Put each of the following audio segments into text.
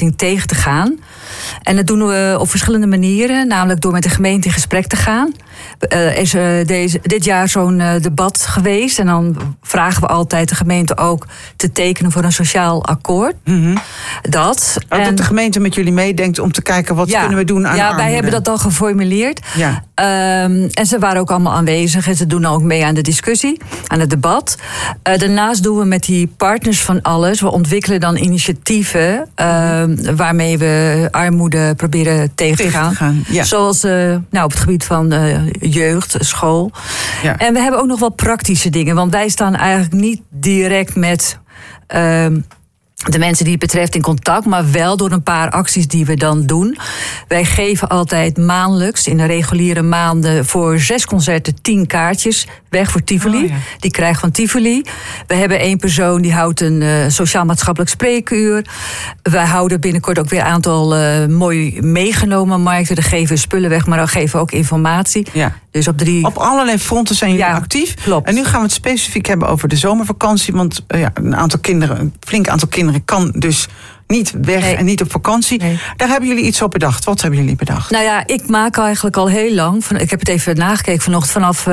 armoedebeperking tegen te gaan. En dat doen we op verschillende manieren. Namelijk door met de gemeente in gesprek te gaan. Is dit jaar zo'n debat geweest. En dan vragen we altijd de gemeente ook te tekenen voor een sociaal akkoord. Mm-hmm. Dat de gemeente met jullie meedenkt om te kijken wat kunnen we doen aan armoede. Ja, wij hebben dat al geformuleerd. Ja. En ze waren ook allemaal aanwezig. En ze doen ook mee aan de discussie, aan het debat. Daarnaast doen we met die partners van alles. We ontwikkelen dan initiatieven waarmee we armoede proberen tegen te gaan. Ja. Zoals op het gebied van jeugd, school. Ja. En we hebben ook nog wel praktische dingen. Want wij staan eigenlijk niet direct met de mensen die het betreft in contact, maar wel door een paar acties die we dan doen. Wij geven altijd maandelijks, in de reguliere maanden, voor 6 concerten 10 kaartjes weg voor Tivoli. Oh, ja. Die krijgt van Tivoli. We hebben 1 persoon die houdt een sociaal-maatschappelijk spreekuur. Wij houden binnenkort ook weer een aantal mooi meegenomen markten. Daar geven we spullen weg, maar dan geven we ook informatie. Ja. Dus op allerlei fronten zijn jullie actief. Klopt. En nu gaan we het specifiek hebben over de zomervakantie. Want een flink aantal kinderen kan dus niet weg en niet op vakantie. Nee. Daar hebben jullie iets op bedacht. Wat hebben jullie bedacht? Nou ja, ik maak eigenlijk al heel lang. Ik heb het even nagekeken vanochtend. Vanaf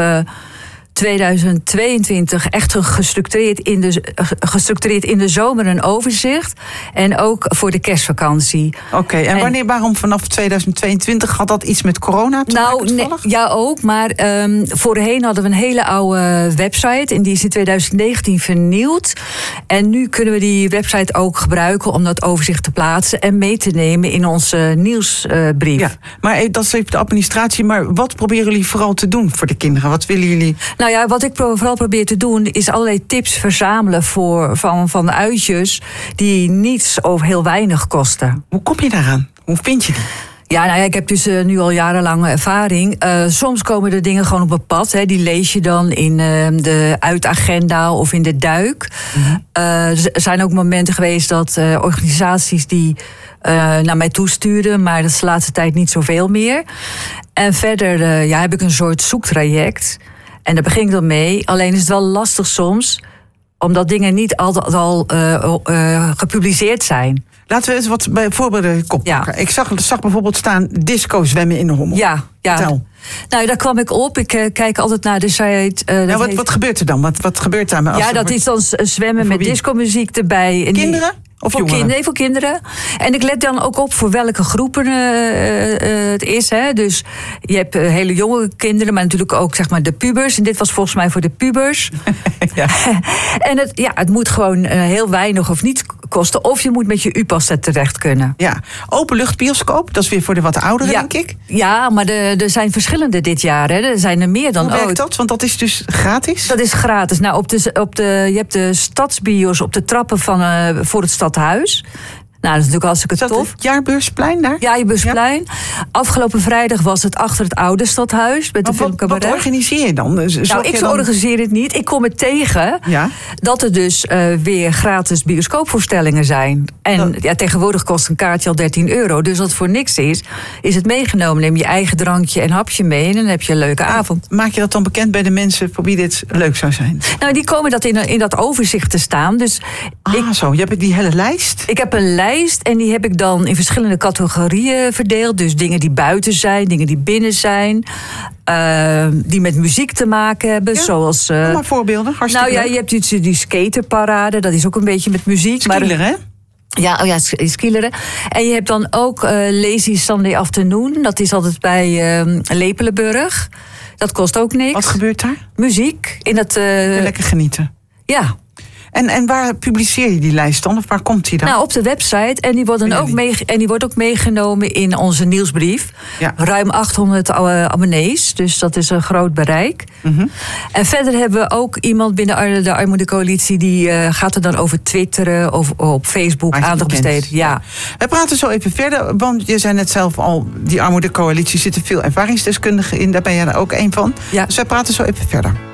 2022 echt gestructureerd in de zomer een overzicht. En ook voor de kerstvakantie. Oké, en waarom vanaf 2022? Had dat iets met corona te maken? Nee, ja, ook. Maar voorheen hadden we een hele oude website. En die is in 2019 vernieuwd. En nu kunnen we die website ook gebruiken om dat overzicht te plaatsen en mee te nemen in onze nieuwsbrief. Ja, maar dat is even de administratie. Maar wat proberen jullie vooral te doen voor de kinderen? Wat willen jullie? Nou ja, wat ik vooral probeer te doen is allerlei tips verzamelen van uitjes die niets of heel weinig kosten. Hoe kom je daaraan? Hoe vind je die? Ja, nou ja, ik heb dus nu al jarenlang ervaring. Soms komen de dingen gewoon op een pad. Die lees je dan in de uitagenda of in de duik. Mm-hmm. Er zijn ook momenten geweest dat organisaties die naar mij toesturen, maar dat is de laatste tijd niet zoveel meer. En verder heb ik een soort zoektraject. En daar begin ik dan mee. Alleen is het wel lastig soms, omdat dingen niet altijd al gepubliceerd zijn. Laten we eens wat bij voorbeelden pakken. Ik zag bijvoorbeeld staan disco zwemmen in de Hommel. Ja. Vertel. Nou, daar kwam ik op. Ik kijk altijd naar de site. Wat gebeurt er dan? Wat gebeurt daar? Dat is dan zwemmen met discomuziek erbij. En kinderen? Of jongeren? Nee, voor kinderen. En ik let dan ook op voor welke groepen het is. Dus je hebt hele jonge kinderen, maar natuurlijk ook zeg maar de pubers. En dit was volgens mij voor de pubers. Ja. En het moet gewoon heel weinig of niets kosten. Of je moet met je U-pas terecht kunnen. Ja, openluchtbioscoop, dat is weer voor de je denk ik. Ja, maar er zijn verschillende dit jaar. Er zijn er meer dan ooit. Hoe werkt dat? Want dat is dus gratis? Dat is gratis. Nou, je hebt de stadsbios op de trappen voor het stadhuis. Nou, dat is natuurlijk hartstikke tof. Het Jaarbeursplein daar? Ja, Jaarbeursplein. Ja. Afgelopen vrijdag was het achter het oude stadhuis met de filmcabaret. Wat organiseer je dan? Organiseer het niet. Ik kom het tegen dat er dus weer gratis bioscoopvoorstellingen zijn. En tegenwoordig kost een kaartje al €13. Dus als het voor niks is het meegenomen. Neem je eigen drankje en hapje mee en dan heb je een leuke avond. Maak je dat dan bekend bij de mensen voor wie dit leuk zou zijn? Nou, die komen dat in dat overzicht te staan. Dus je hebt die hele lijst? Ik heb een lijst. En die heb ik dan in verschillende categorieën verdeeld. Dus dingen die buiten zijn, dingen die binnen zijn. Die met muziek te maken hebben. Zoals, maar voorbeelden, hartstikke leuk. Je hebt die skaterparade. Dat is ook een beetje met muziek. Skileren, hè? Ja, skileren. En je hebt dan ook Lazy Sunday Afternoon. Dat is altijd bij Lepelenburg. Dat kost ook niks. Wat gebeurt daar? Muziek. Lekker genieten. Ja. En waar publiceer je die lijst dan? Of waar komt die dan? Nou, op de website. En die wordt ook meegenomen in onze nieuwsbrief. Ja. Ruim 800 abonnees. Dus dat is een groot bereik. Mm-hmm. En verder hebben we ook iemand binnen de Armoedecoalitie... die gaat er dan over twitteren of op Facebook aandacht besteden. Ja. We praten zo even verder. Want je zei net zelf al, die Armoedecoalitie zitten veel ervaringsdeskundigen in. Daar ben jij er ook een van. Ja. Dus wij praten zo even verder.